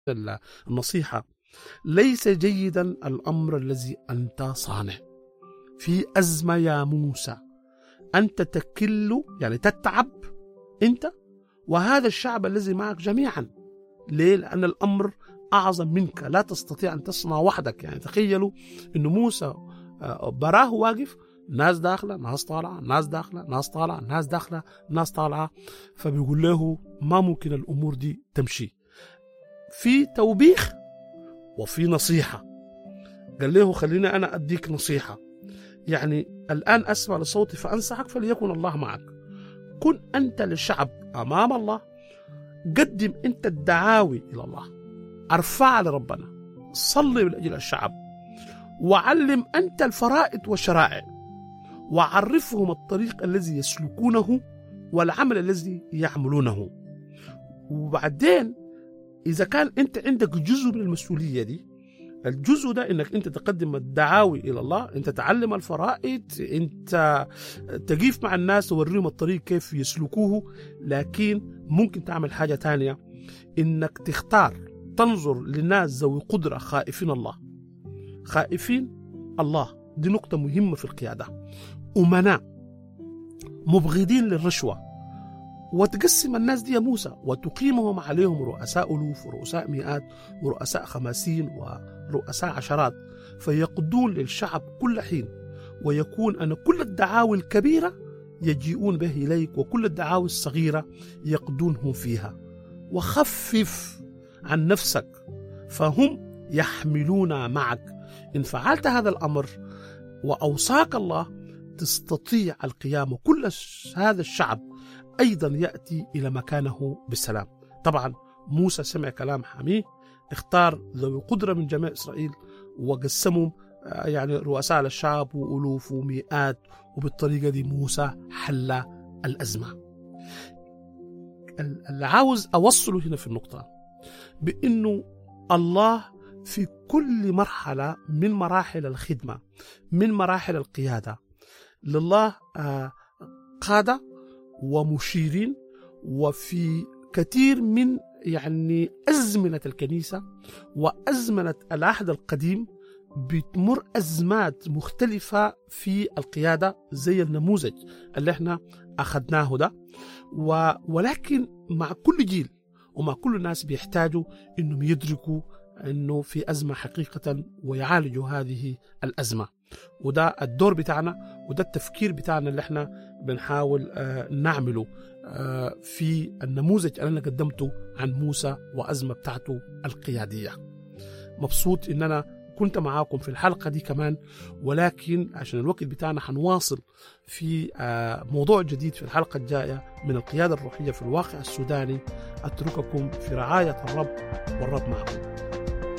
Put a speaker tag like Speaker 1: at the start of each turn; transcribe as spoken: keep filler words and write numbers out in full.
Speaker 1: النصيحة: ليس جيدا الأمر الذي أنت صانع في أزمة يا موسى، أنت تكل يعني تتعب أنت وهذا الشعب الذي معك جميعا. ليه؟ لأن الأمر أعظم منك، لا تستطيع أن تصنع وحدك. يعني تخيلوا أن موسى براه واقف، ناس داخلة ناس طالعة، ناس داخلة ناس طالعة، ناس داخلة ناس طالعة، فبيقول له ما ممكن الأمور دي تمشي. في توبيخ وفي نصيحة. قال له خليني أنا أديك نصيحة، يعني الآن أسمع لصوتي فأنصحك فليكن الله معك. كن أنت للشعب أمام الله، قدم أنت الدعاوي إلى الله، ارفع لربنا، صلي من أجل الشعب، وعلم أنت الفرائض والشرائع، وعرفهم الطريق الذي يسلكونه والعمل الذي يعملونه. وبعدين إذا كان أنت عندك جزء من المسؤولية دي، الجزء ده إنك أنت تقدم الدعاوي إلى الله، أنت تعلم الفرائض، أنت تقيف مع الناس توريهم الطريق كيف يسلكوه. لكن ممكن تعمل حاجة تانية، إنك تختار تنظر للناس ذوي قدرة خائفين الله، خائفين الله. دي نقطة مهمة في القيادة. أمناء مبغضين للرشوة، وتقسم الناس دي يا موسى وتقيمهم عليهم رؤساء ألوف ورؤساء مئات ورؤساء خمسين ورؤساء عشرات، فيقضون للشعب كل حين، ويكون أن كل الدعاوي الكبيرة يجيئون به إليك وكل الدعاوي الصغيرة يقضونهم فيها. وخفف عن نفسك فهم يحملون معك. إن فعلت هذا الأمر وأوصاك الله تستطيع القيام، وكل هذا الشعب أيضا يأتي إلى مكانه بالسلام. طبعا موسى سمع كلام حميه، اختار ذوي قدرة من جميع إسرائيل وقسمهم يعني رؤساء للشعب وألوف ومئات، وبالطريقة دي موسى حل الأزمة. اللي عاوز أوصله هنا في النقطة بأنه الله في كل مرحلة من مراحل الخدمة، من مراحل القيادة، لله قادة ومشيرين. وفي كثير من يعني أزمنة الكنيسة وأزمنة العهد القديم بتمر أزمات مختلفة في القيادة زي النموذج اللي احنا أخذناه ده. ولكن مع كل جيل ومع كل الناس بيحتاجوا إنهم يدركوا إنه في أزمة حقيقة ويعالجوا هذه الأزمة. وده الدور بتاعنا وده التفكير بتاعنا اللي احنا بنحاول آه نعمله آه في النموذج اللي أنا قدمته عن موسى وأزمة بتاعته القيادية. مبسوط إن أنا كنت معاكم في الحلقة دي كمان، ولكن عشان الوقت بتاعنا هنواصل في آه موضوع جديد في الحلقة الجاية من القيادة الروحية في الواقع السوداني. أترككم في رعاية الرب والرب معكم.